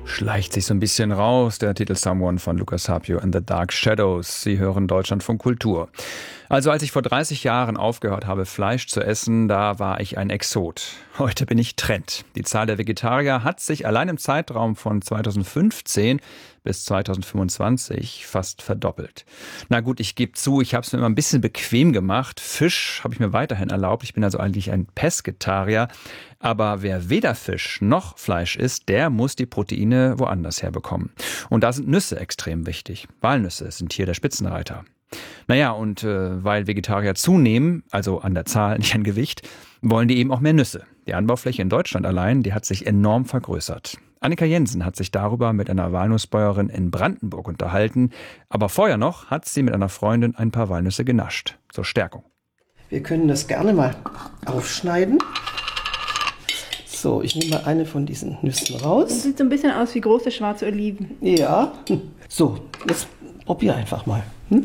Schleicht sich so ein bisschen raus, der Titel Someone von Lucas Harpio and the Dark Shadows. Sie hören Deutschlandfunk Kultur. Also als ich vor 30 Jahren aufgehört habe, Fleisch zu essen, da war ich ein Exot. Heute bin ich Trend. Die Zahl der Vegetarier hat sich allein im Zeitraum von 2015 bis 2025 fast verdoppelt. Na gut, ich gebe zu, ich habe es mir immer ein bisschen bequem gemacht. Fisch habe ich mir weiterhin erlaubt. Ich bin also eigentlich ein Pesketarier. Aber wer weder Fisch noch Fleisch isst, der muss die Proteine woanders herbekommen. Und da sind Nüsse extrem wichtig. Walnüsse sind hier der Spitzenreiter. Naja, und weil Vegetarier zunehmen, also an der Zahl, nicht an Gewicht, wollen die eben auch mehr Nüsse. Die Anbaufläche in Deutschland allein, die hat sich enorm vergrößert. Annika Jensen hat sich darüber mit einer Walnussbäuerin in Brandenburg unterhalten. Aber vorher noch hat sie mit einer Freundin ein paar Walnüsse genascht. Zur Stärkung. Wir können das gerne mal aufschneiden. So, ich nehme mal eine von diesen Nüssen raus. Das sieht so ein bisschen aus wie große schwarze Oliven. Ja. So, jetzt probier einfach mal.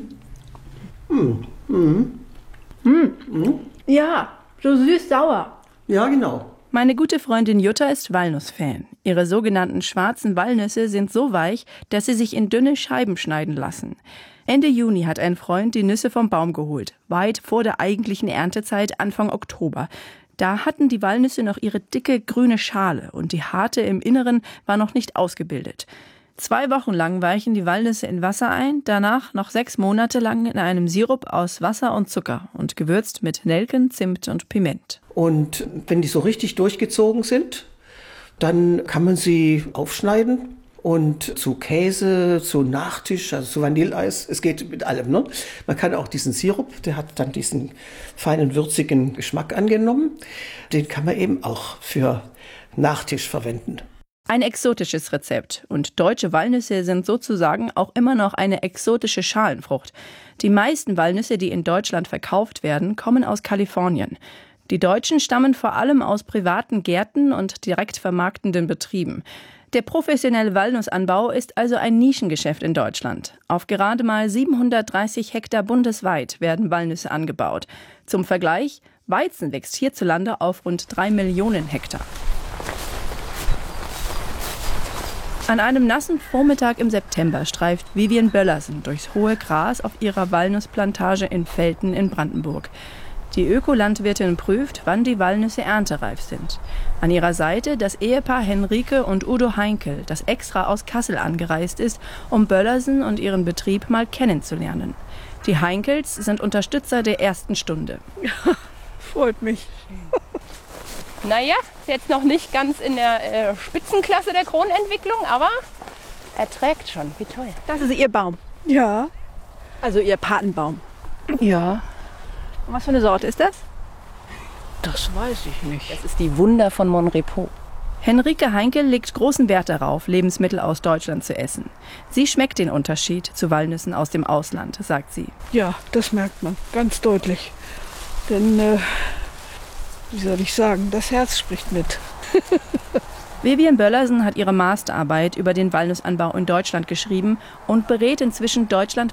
Ja, so süß-sauer. Ja, genau. Meine gute Freundin Jutta ist Walnuss-Fan. Ihre sogenannten schwarzen Walnüsse sind so weich, dass sie sich in dünne Scheiben schneiden lassen. Ende Juni hat ein Freund die Nüsse vom Baum geholt, weit vor der eigentlichen Erntezeit Anfang Oktober. Da hatten die Walnüsse noch ihre dicke grüne Schale und die harte im Inneren war noch nicht ausgebildet. 2 Wochen lang weichen die Walnüsse in Wasser ein, danach noch 6 Monate lang in einem Sirup aus Wasser und Zucker und gewürzt mit Nelken, Zimt und Piment. Und wenn die so richtig durchgezogen sind, dann kann man sie aufschneiden und zu Käse, zu Nachtisch, also zu Vanilleeis, es geht mit allem, ne? Man kann auch diesen Sirup, der hat dann diesen feinen, würzigen Geschmack angenommen, den kann man eben auch für Nachtisch verwenden. Ein exotisches Rezept. Und deutsche Walnüsse sind sozusagen auch immer noch eine exotische Schalenfrucht. Die meisten Walnüsse, die in Deutschland verkauft werden, kommen aus Kalifornien. Die Deutschen stammen vor allem aus privaten Gärten und direkt vermarktenden Betrieben. Der professionelle Walnussanbau ist also ein Nischengeschäft in Deutschland. Auf gerade mal 730 Hektar bundesweit werden Walnüsse angebaut. Zum Vergleich, Weizen wächst hierzulande auf rund 3 Millionen Hektar. An einem nassen Vormittag im September streift Vivian Böllersen durchs hohe Gras auf ihrer Walnussplantage in Velten in Brandenburg. Die Ökolandwirtin prüft, wann die Walnüsse erntereif sind. An ihrer Seite das Ehepaar Henrike und Udo Heinkel, das extra aus Kassel angereist ist, um Böllersen und ihren Betrieb mal kennenzulernen. Die Heinkels sind Unterstützer der ersten Stunde. Freut mich. Naja, jetzt noch nicht ganz in der Spitzenklasse der Kronentwicklung, aber er trägt schon. Wie toll. Das ist Ihr Baum. Ja, Also Ihr Patenbaum. ja, Und was für eine Sorte ist das? das weiß ich nicht. Das ist die Wunder von Monrepos. Henrike Heinkel legt großen Wert darauf, Lebensmittel aus Deutschland zu essen. Sie schmeckt den Unterschied zu Walnüssen aus dem Ausland, sagt sie. Ja, das merkt man ganz deutlich. Denn, wie soll ich sagen, das Herz spricht mit. Vivian Böllersen hat ihre Masterarbeit über den Walnussanbau in Deutschland geschrieben und berät inzwischen Deutschland